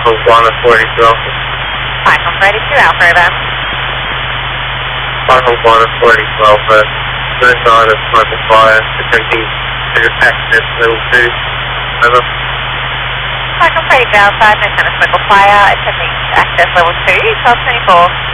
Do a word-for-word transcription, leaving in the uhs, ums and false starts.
Michael Guana forty-two Alpha. Michael forty-two Alpha, over. Michael Guana forty-two Alpha. Suicide of smoke and fire, attempting to access level two. Over. Michael forty-two Alpha, no sign of smoke or fire, attempting to access level two, twelve twenty-four.